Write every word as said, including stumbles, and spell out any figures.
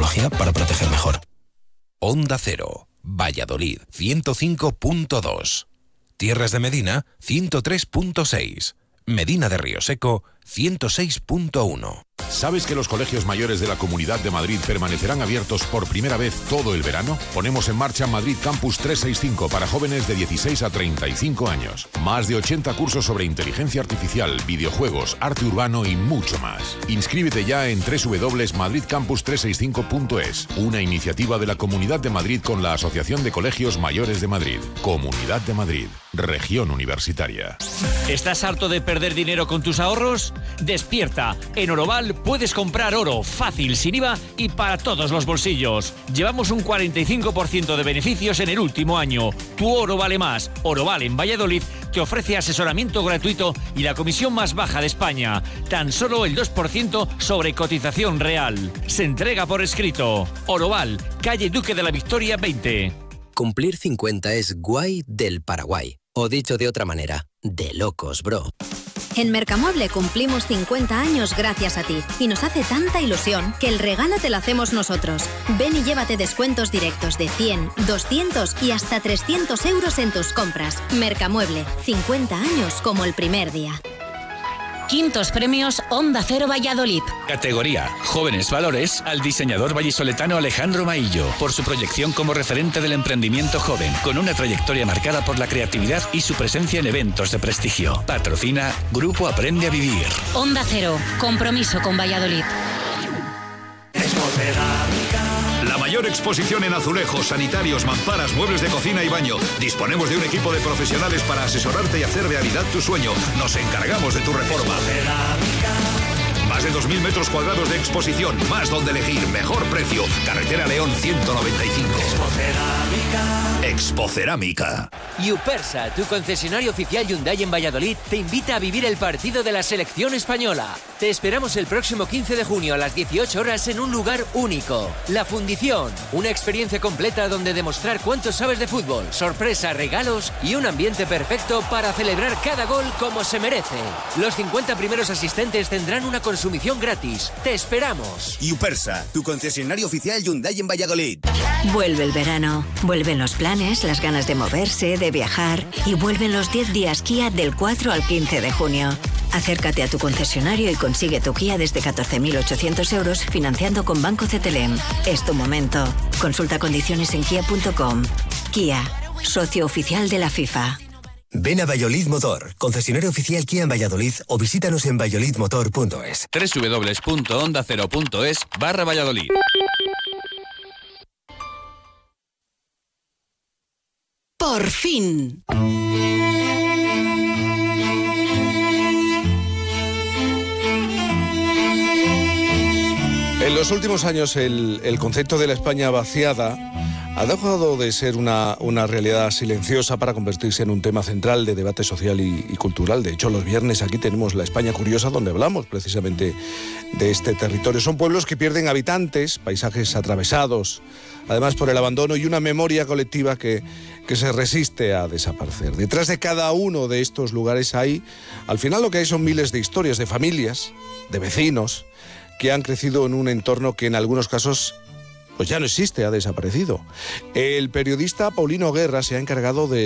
tecnología para proteger mejor. Onda Cero, Valladolid, ciento cinco punto dos. Tierras de Medina, ciento tres punto seis. Medina de Río Seco, ciento seis punto uno. ¿Sabes que los colegios mayores de la Comunidad de Madrid permanecerán abiertos por primera vez todo el verano? Ponemos en marcha Madrid Campus trescientos sesenta y cinco para jóvenes de dieciséis a treinta y cinco años. Más de ochenta cursos sobre inteligencia artificial, videojuegos, arte urbano y mucho más. Inscríbete ya en doble u doble u doble u punto madrid campus trescientos sesenta y cinco punto es, una iniciativa de la Comunidad de Madrid con la Asociación de Colegios Mayores de Madrid. Comunidad de Madrid, región universitaria. ¿Estás harto de perder dinero con tus ahorros? Despierta. En Oroval puedes comprar oro fácil, sin I V A y para todos los bolsillos. Llevamos un cuarenta y cinco por ciento de beneficios en el último año. Tu oro vale más. Oroval en Valladolid te ofrece asesoramiento gratuito y la comisión más baja de España. Tan solo el dos por ciento sobre cotización real. Se entrega por escrito. Oroval, calle Duque de la Victoria veinte. Cumplir cincuenta es guay del Paraguay. O dicho de otra manera, de locos, bro. En Mercamueble cumplimos cincuenta años gracias a ti y nos hace tanta ilusión que el regalo te lo hacemos nosotros. Ven y llévate descuentos directos de cien, doscientos y hasta trescientos euros en tus compras. Mercamueble, cincuenta años como el primer día. Quintos premios Onda Cero Valladolid. Categoría Jóvenes Valores al diseñador vallisoletano Alejandro Maillo por su proyección como referente del emprendimiento joven, con una trayectoria marcada por la creatividad y su presencia en eventos de prestigio. Patrocina Grupo Aprende a Vivir. Onda Cero, compromiso con Valladolid. La mayor exposición en azulejos, sanitarios, mamparas, muebles de cocina y baño. Disponemos de un equipo de profesionales para asesorarte y hacer realidad tu sueño. Nos encargamos de tu reforma. Más de dos mil metros cuadrados de exposición, más donde elegir, mejor precio. Carretera León ciento noventa y cinco. Expocerámica. Yupersa, tu concesionario oficial Hyundai en Valladolid, te invita a vivir el partido de la selección española. Te esperamos el próximo quince de junio a las dieciocho horas en un lugar único. La Fundición, una experiencia completa donde demostrar cuánto sabes de fútbol, sorpresa, regalos y un ambiente perfecto para celebrar cada gol como se merece. Los cincuenta primeros asistentes tendrán una consumición gratis. Te esperamos. Yupersa, tu concesionario oficial Hyundai en Valladolid. Vuelve el verano, vuelven los planes, las ganas de moverse, de viajar y vuelven los diez días Kia del cuatro al quince de junio. Acércate a tu concesionario y consigue tu Kia desde catorce mil ochocientos euros financiando con Banco C T L M. Es tu momento. Consulta condiciones en kia punto com. Kia, socio oficial de la FIFA. Ven a Valladolid Motor, concesionario oficial Kia en Valladolid, o visítanos en valladolid motor punto es. doble u doble u doble u punto onda cero punto es barra Valladolid. Por fin. En los últimos años el, el concepto de la España vaciada ha dejado de ser una, una realidad silenciosa para convertirse en un tema central de debate social y, y cultural. De hecho, los viernes aquí tenemos la España Curiosa, donde hablamos precisamente de este territorio. Son pueblos que pierden habitantes, paisajes atravesados, además por el abandono y una memoria colectiva que, que se resiste a desaparecer. Detrás de cada uno de estos lugares hay, al final lo que hay son miles de historias, de familias, de vecinos, que han crecido en un entorno que en algunos casos pues ya no existe, ha desaparecido. El periodista Paulino Guerra se ha encargado de